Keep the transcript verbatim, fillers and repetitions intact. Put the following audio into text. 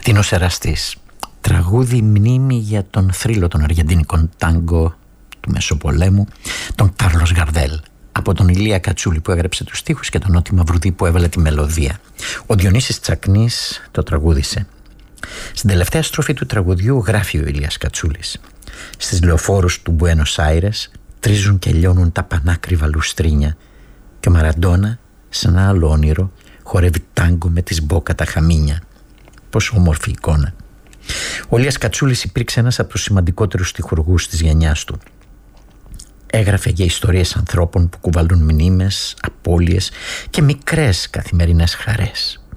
Τίνος Εραστής. Τραγούδι μνήμη για τον θρύλο των αργεντίνικων τάγκο του Μεσοπολέμου, τον Κάρλος Γαρδέλ. Από τον Ηλία Κατσούλη που έγραψε τους στίχους και τον Νότι Μαυρουδί που έβαλε τη μελωδία. Ο Διονύσης Τσακνής το τραγούδισε. Στην τελευταία στροφή του τραγουδιού γράφει ο Ηλίας Κατσούλης. Στις λεωφόρους του Μπουένος Άιρες τρίζουν και λιώνουν τα πανάκριβα λουστρίνια και ο Μαραντόνα σε ένα άλλο όνειρο χορεύει τάγκο με τις μπόκα τα χαμίνια. Πόσο όμορφη εικόνα. Ο Ηλίας Κατσούλης υπήρξε ένας από τους σημαντικότερους στιχουργούς της γενιάς του. Έγραφε για ιστορίες ανθρώπων που κουβαλούν μνήμες, απώλειες και μικρές καθημερινές χαρές.